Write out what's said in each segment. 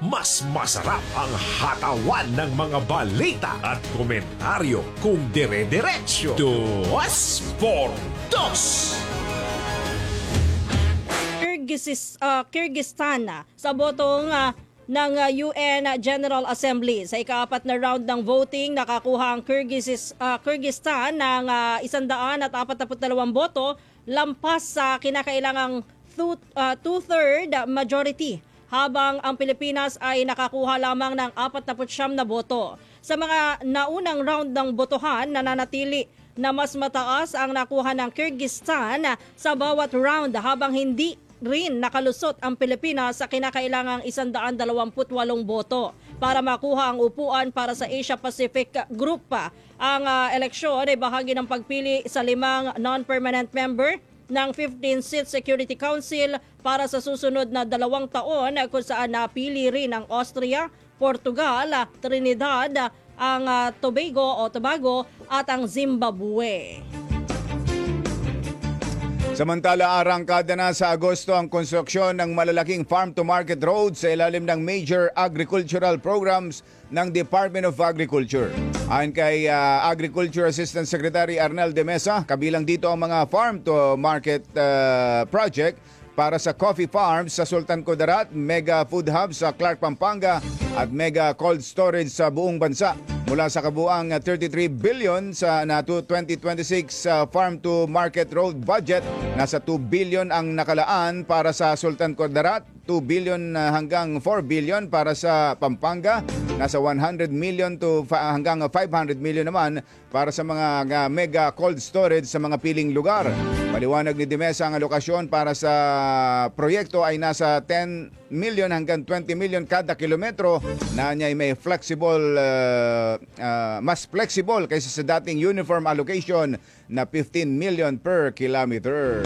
Mas masarap ang hatawan ng mga balita at komentaryo kung dire-diretsyo. Dos por dos! Kyrgyzstan sa botong ng UN General Assembly. Sa ikaapat na round ng voting, nakakuha ang Kyrgyzstan ng 142 boto, lampas sa kinakailangang two-third majority, habang ang Pilipinas ay nakakuha lamang ng 49 na boto. Sa mga naunang round ng botohan, nananatili na mas mataas ang nakuha ng Kyrgyzstan sa bawat round, habang hindi rin nakalusot ang Pilipinas sa kinakailangang 128 boto para makuha ang upuan para sa Asia Pacific Group. Ang eleksyon ay bahagi ng pagpili sa 5 non-permanent member ng 15-seat Security Council para sa susunod na 2 taon, kung saan napili rin ang Austria, Portugal, Trinidad, ang Tobago at ang Zimbabwe. Samantala, arangkada na sa Agosto ang konstruksyon ng malalaking farm-to-market roads sa ilalim ng major agricultural programs ng Department of Agriculture. Ayon kay Agriculture Assistant Secretary Arnel de Mesa, kabilang dito ang mga farm-to-market project para sa coffee farms sa Sultan Kudarat, mega food hub sa Clark, Pampanga at mega cold storage sa buong bansa. Mula sa kabuang 33 billion sa 2026 farm to market road budget, nasa 2 billion ang nakalaan para sa Sultan Kudarat, 2 billion hanggang 4 billion para sa Pampanga, nasa 100 million to hanggang 500 million naman para sa mga mega cold storage sa mga piling lugar. Paliwanag ni Dimesa, ang alokasyon para sa proyekto ay nasa 10 million hanggang 20 million kada kilometro, na niya ay may flexible, mas flexible kaysa sa dating uniform allocation na 15 million per kilometer.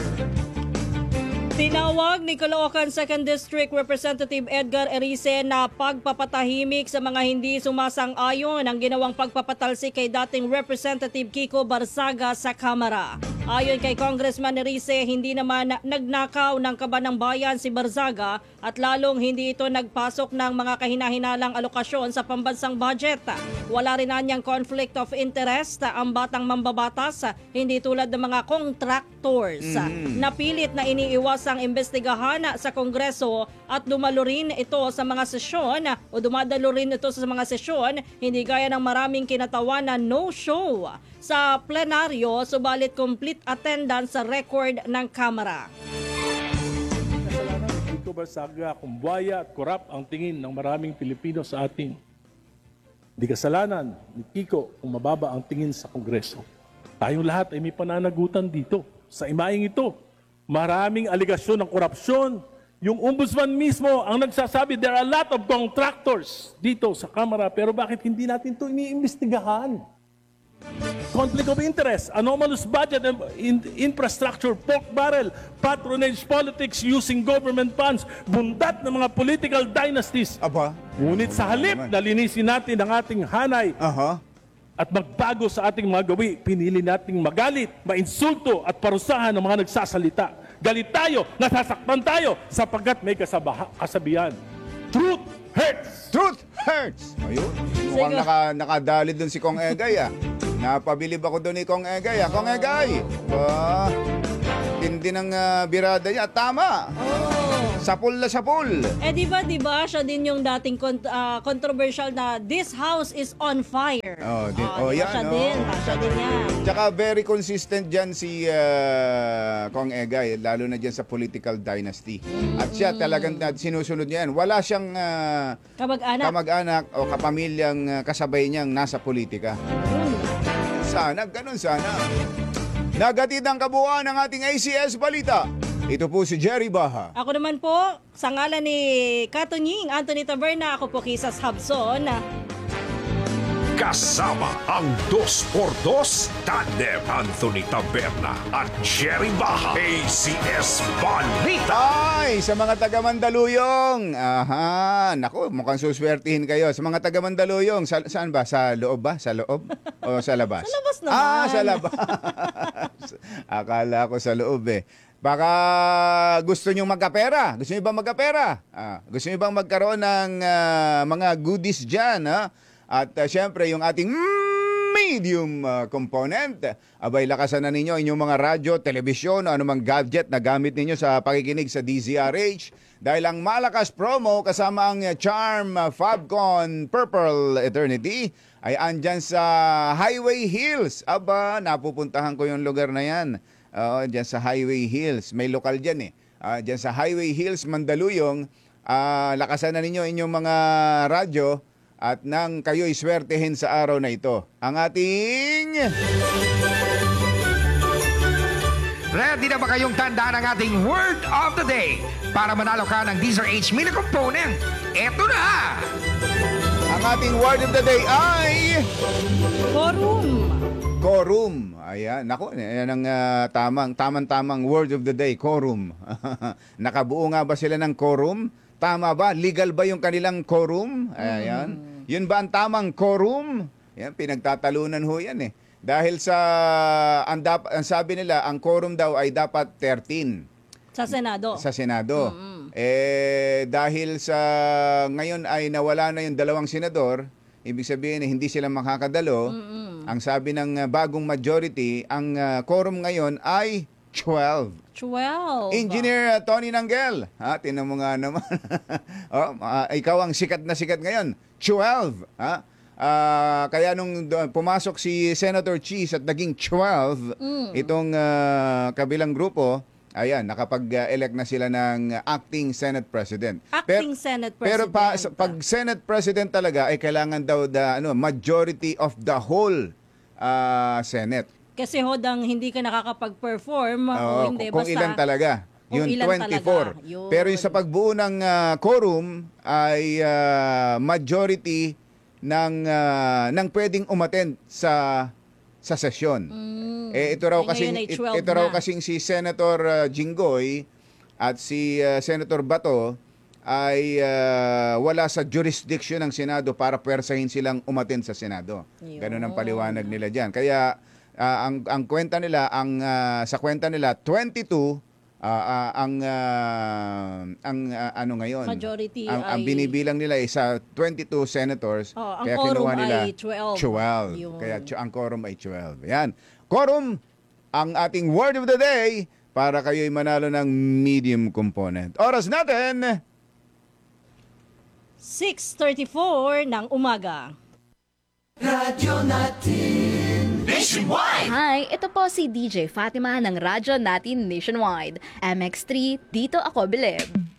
Tinawag ni Caloocan 2nd District Representative Edgar Erice na pagpapatahimik sa mga hindi sumasang-ayon ang ginawang pagpapatalsik kay dating Representative Kiko Barzaga sa Kamara. Ayon kay Congressman Erice, hindi naman nagnakaw ng kaban ng bayan si Barzaga at lalong hindi ito nagpasok ng mga kahinahinalang alokasyon sa pambansang budget. Wala rin anyang conflict of interest ang batang mambabatas, hindi tulad ng mga contractors. Napilit na iniiwas ang imbestigahan sa Kongreso at dumalo rin ito sa mga sesyon o dumadalo rin ito sa mga sesyon, hindi gaya ng maraming kinatawan na no-show sa plenaryo, subalit complete attendance sa record ng Kamara. Kasalanan ni Kiko Barzaga kung buwaya at korap ang tingin ng maraming Pilipino sa atin. Di kasalanan ni Kiko kung mababa ang tingin sa Kongreso. Tayong lahat ay may pananagutan dito. Sa imaing ito, maraming aligasyon ng korupsyon. Yung ombudsman mismo ang nagsasabi, there are a lot of contractors dito sa Kamara, pero bakit hindi natin ito iniimbestigahan? Conflict of interest, anomalous budget and infrastructure, pork barrel, patronage politics using government funds, bundat ng mga political dynasties. Aba? Ngunit sa halip na linisin natin ang ating hanay at magbago sa ating mga gawi, pinili nating magalit, mainsulto at parusahan ng mga nagsasalita. Galit tayo, nasasaktan tayo sapagkat may kasabihan. Truth hurts! Truth hurts! Ayun, mukhang nakadali dun si Kong Egay Napabilib ako doon ni Kong Egay Kong Egay! Tindi ng birada niya. Tama! Sapul na sapul! Di ba siya din yung dating controversial na this house is on fire. Yan. Siya din yan. Tsaka very consistent dyan si Kong Egay, lalo na dyan sa political dynasty. At siya talagang sinusunod niya yan. Wala siyang kamag-anak o kapamilyang kasabay niyang nasa politika. Ganun sana. Nagatid ang kabuuan ng ating ACS Balita. Ito po si Jerry Baha. Ako naman po, sa ngalan ni Katunying Anthony Taberna, ako po Kisas Habson. Kasama ang 2x2 Tandem Anthony Taberna at Jerry Baha. ACS Balita. Ay, sa mga taga Mandaluyong. Naku, mukhang suswertihin kayo. Sa mga taga Mandaluyong, saan ba? Sa loob ba? Sa loob? O sa labas? Sa labas naman. Sa labas. Akala ko sa loob Baka gusto nyo magkapera. Gusto nyo ba magkapera? Gusto nyo bang magkaroon ng mga goodies dyan? Ha? At syempre, yung ating medium component. Abay, lakasan na ninyo inyong mga radyo, telebisyon, o anumang gadget na gamit ninyo sa pakikinig sa DZRH. Dahil ang malakas promo kasama ang Charm Fabcon Purple Eternity ay andyan sa Highway Hills. Aba, napupuntahan ko yung lugar na yan. Dyan sa Highway Hills. May lokal dyan eh. Dyan sa Highway Hills, Mandaluyong. Lakasan na ninyo inyong mga radyo at nang kayo'y swertehin sa araw na ito. Ang ating... Ready na ba kayong tandaan ang ating word of the day para manalo ka ng DZRH mini component? Eto na! Ang ating word of the day ay... Quorum. Quorum. Ayan, naku, yan ang tamang word of the day, quorum. Nakabuo nga ba sila ng quorum? Tama ba? Legal ba yung kanilang quorum? Ayan. Yun ba ang tamang quorum? Yan, pinagtatalunan ho yan eh. Dahil sa, ang sabi nila, ang quorum daw ay dapat 13. Sa Senado. Sa Senado. Dahil sa ngayon ay nawala na yung 2 senador, ibig sabihin hindi sila makakadalo. Ang sabi ng bagong majority, ang quorum ngayon ay 12. 12. Engineer Tony Nanggel, tinan mo nga naman. Ikaw ang sikat na sikat ngayon. 12. Kaya nung pumasok si Senator Cheese at naging 12, itong kabilang grupo, ayan, nakapag-elect na sila ng acting Senate President. Acting Senate Pero President. pag Senate President talaga, ay kailangan daw majority of the whole Senate. Kasi hodang hindi ka nakakapag-perform o hindi. Kung basta, ilan talaga. kung Yun, ilan 24. talaga. Yun. Pero yung sa pagbuo ng quorum ay majority ng pwedeng umattend sa sesyon. Ito raw ngayon ay 12 ito raw na. kasing si Senator Jinggoy at si Senator Bato ay wala sa jurisdiction ng Senado para puwersahin silang umattend sa Senado. Ganun ang paliwanag nila diyan. Kaya ang kwenta nila, sa kwenta nila 22 ano ngayon? Majority ang ay- binibilang nila ay sa 22 senators. Ang kaya quorum kinuha nila ay 12. 12. Yun. Kaya ang quorum ay 12. Yan. Quorum, ang ating word of the day para kayo'y manalo ng medium component. Oras natin! 6:34 ng umaga. Hi, ito po si DJ Fatima ng Radyo Natin Nationwide. MX3, dito ako bilib.